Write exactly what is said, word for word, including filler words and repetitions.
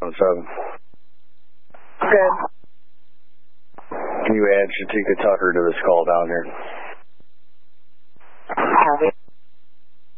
seven. Good. Can you add Shatika Tucker to this call down here?